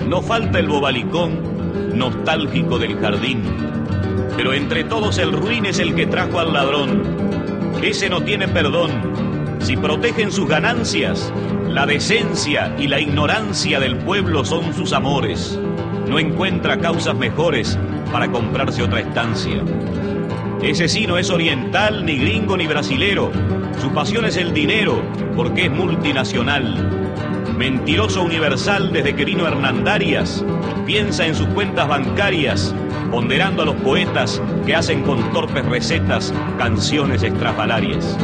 No falta el bobalicón, nostálgico del jardín, pero entre todos el ruin es el que trajo al ladrón. Ese no tiene perdón. Si protegen sus ganancias, la decencia y la ignorancia del pueblo son sus amores. No encuentra causas mejores para comprarse otra estancia. Ese sí no es oriental, ni gringo, ni brasilero. Su pasión es el dinero, porque es multinacional. Mentiroso universal desde que vino Hernandarias, piensa en sus cuentas bancarias, ponderando a los poetas que hacen con torpes recetas canciones estrafalarias.